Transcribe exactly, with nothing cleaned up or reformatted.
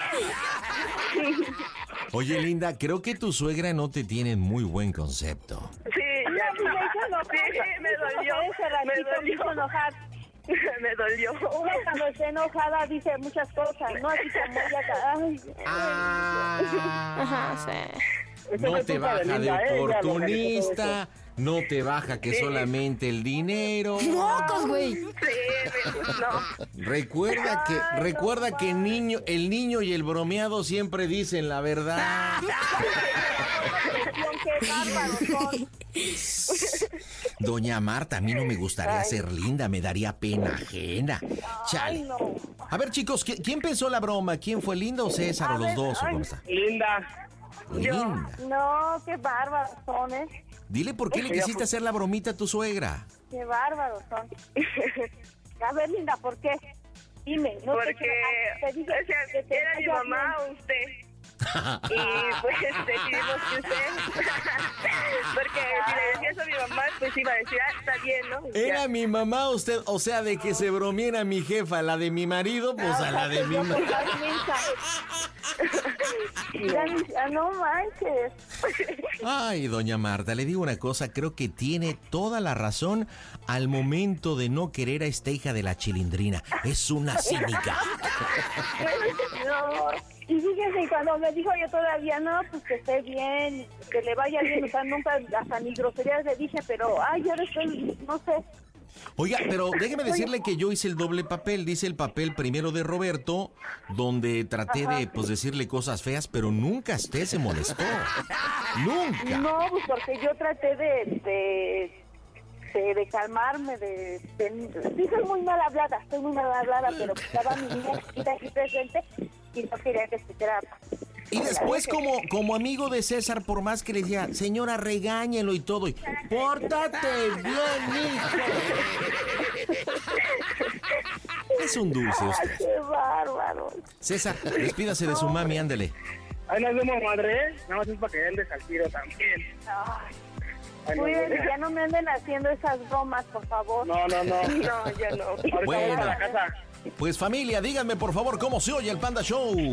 Oye, Linda, creo que tu suegra no te tiene muy buen concepto. Sí, ya no. Sí, me dolió. Me dolió enojar. Me dolió. Una cuando está enojada dice muchas cosas, ¿no? Así como ella... Ay, Ah, Ajá, sí. no te baja de oportunista, no te baja que solamente el dinero. ¡Mocos, güey! Sí, me, no. Recuerda que, Ay, recuerda no que niño, el niño y el bromeado siempre dicen la verdad. qué bárbaros son. Doña Marta, a mí no me gustaría Ay. ser linda, me daría pena ajena. Chale. Ay, no. A ver, chicos, ¿qui- ¿quién pensó la broma? ¿Quién fue, Linda o César A o los ver, dos? ¿O ay. cómo está? Linda. Linda. No, qué bárbaros son, ¿eh? Dile por qué le quisiste hacer la bromita a tu suegra. Qué bárbaros son. A ver, Linda, ¿por qué? Dime. No te- Porque, te dije o sea, que te era mi vaya mamá bien. o usted. Y pues decidimos que usted. Porque si le decía eso a mi mamá, pues iba a decir, ah, está bien, ¿no? Y Era ya. mi mamá usted, o sea, de que se bromiera mi jefa, la de mi marido, pues a la de mi Yo mamá. soy la mensa. Ya, ah, no manches. Ay, doña Marta, le digo una cosa, creo que tiene toda la razón al momento de no querer a esta hija de la chilindrina. Es una cínica. No. Y fíjense, cuando me dijo yo todavía, no, pues que esté bien, que le vaya bien, o sea, nunca hasta ni groserías le dije, pero, ay, yo estoy, no sé. Oiga, pero déjeme decirle que yo hice el doble papel. Dice el papel primero de Roberto, donde traté de, pues, decirle cosas feas, pero nunca usted se molestó. Nunca. No, pues porque yo traté de, de, de, de calmarme, de, de... Sí, soy muy mal hablada, estoy muy mal hablada, pero estaba mi niña chiquita aquí presente y no quería que se quedara. Y después, como, como amigo de César, por más que le decía, señora, regáñelo y todo, y pórtate bien, hijo. Es un dulce Ay, usted. qué bárbaro. César, despídase de su mami, ándele. Ahí nos vemos, madre, ¿eh? Nada más es para que andes al tiro también. Ay, Ay, no, cuídense, no. ya no me anden haciendo esas bromas, por favor. No, no, no. No, ya no. Ahorita Bueno. voy a la casa. Pues familia, díganme por favor cómo se oye el Panda Show.